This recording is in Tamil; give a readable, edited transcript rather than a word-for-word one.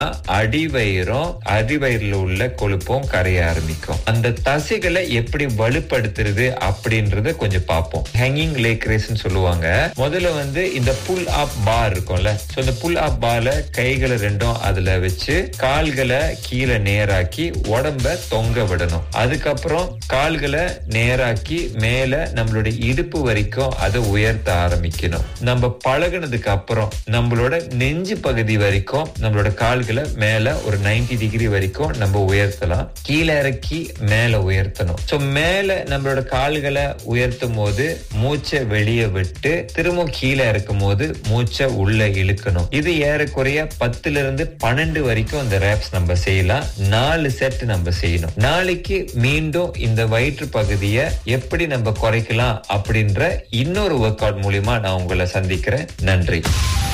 அடிவயிறுல உள்ள கொழுப்பும் கரைய ஆரம்பிக்கும். அந்த தசைகளை எப்படி வலுப்படுத்துறது அப்படின்றத கொஞ்சம் பார்ப்போம். ஹேங்கிங் லேக் ரேஸ்ன்னு சொல்லுவாங்க. முதல்ல இந்த புல் அப் பார் இருக்கும்ல, இந்த புல் அப் பார்ல கைகளை ரெண்டும் அதுல வச்சு கால்களை கீழே நேராக்கி உடம்ப தொங்க விடணும். அதுக்கப்புறம் கால்களை நேராக்கி மேல நம்மளுடைய இடுப்பு வரைக்கும் அதை உயர்த்த ஆரம்பிக்கணும். நம்ம பழகுனதுக்கு அப்புறம் நம்மளோட நெஞ்சு பகுதி வரைக்கும் நம்மளோட கால்களை மேல ஒரு 90 டிகிரி வரைக்கும் நம்ம உயர்த்தலாம். கீழே இறக்கி மேல உயர்த்தணும். மேல நம்மளோட கால்களை உயர்த்தும் போது மூச்சை வெளியே விட்டு திரும்ப கீழே இறக்கும் போது மூச்சை உள்ள இழுக்கணும். இது ஏறக்குறைய 10-12 வரைக்கும் இந்த ரேப்ஸ் நம்ம செய்யலாம். 4 செட் நம்ம செய்யணும். நாளைக்கு மீண்டும் இந்த வயிற்று பகுதியை எப்படி நம்ம குறைக்கலாம் அப்படின்ற இன்னொரு ஒர்க் அவுட் மூலியமா நான் உங்களை சந்திக்கிறேன். நன்றி.